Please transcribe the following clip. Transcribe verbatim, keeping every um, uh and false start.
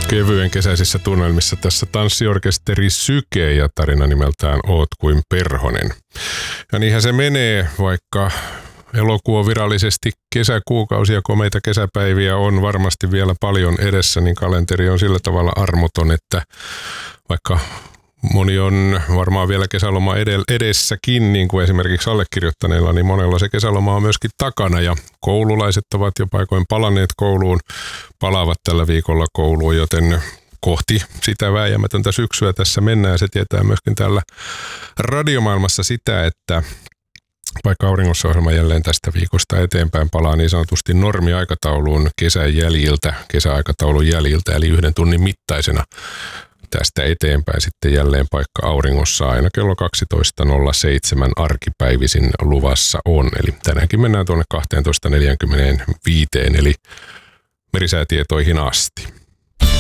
Kevyen kesäisissä tunnelmissa tässä tanssiorkesteri Syke ja tarina nimeltään Oot kuin Perhonen. Ja niinhän se menee, vaikka elokuu on virallisesti kesäkuukausia, komeita kesäpäiviä on varmasti vielä paljon edessä, niin kalenteri on sillä tavalla armoton, että vaikka moni on varmaan vielä kesäloma edessäkin, niin kuin esimerkiksi allekirjoittaneilla, niin monella se kesäloma on myöskin takana ja koululaiset ovat jo paikoin palanneet kouluun, palaavat tällä viikolla kouluun, joten kohti sitä vääjäämätöntä syksyä tässä mennään. Se tietää myöskin täällä radiomaailmassa sitä, että vaikka Auringossa-ohjelma jälleen tästä viikosta eteenpäin palaa niin sanotusti normiaikatauluun kesän jäljiltä, kesäaikataulun jäljiltä, eli yhden tunnin mittaisena. Tästä eteenpäin sitten jälleen paikka Auringossa aina kello kaksitoista nolla seitsemän arkipäivisin luvassa on. Eli tänäänkin mennään tuonne kaksitoista neljäkymmentäviisi eli merisäätietoihin asti.